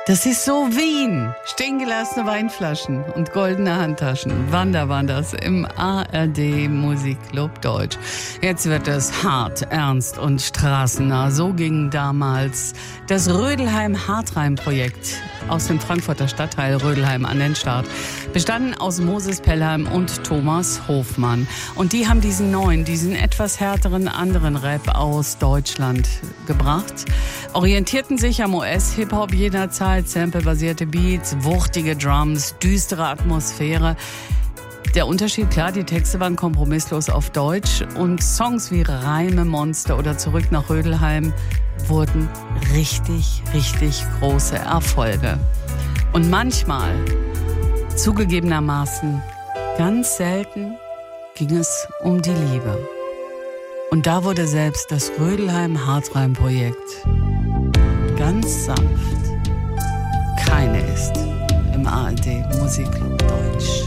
Das ist so Wien. Stehen gelassene Weinflaschen und goldene Handtaschen. Wann waren das im ARD Musikclub Deutsch. Jetzt wird es hart, ernst und straßennah. So ging damals das Rödelheim-Hartheim-Projekt aus dem Frankfurter Stadtteil Rödelheim an den Start. Bestanden aus Moses Pelham und Thomas Hofmann. Und die haben diesen etwas härteren anderen Rap aus Deutschland gebracht. Orientierten sich am US-Hip-Hop jener Zeit, samplebasierte Beats, wuchtige Drums, düstere Atmosphäre. Der Unterschied, klar, die Texte waren kompromisslos auf Deutsch und Songs wie Reimemonster oder Zurück nach Rödelheim wurden richtig, richtig große Erfolge. Und manchmal, zugegebenermaßen, ganz selten ging es um die Liebe. Und da wurde selbst das Rödelheim-Hartheim-Projekt ganz sanft. Keine ist im ARD Musikclub Deutsch.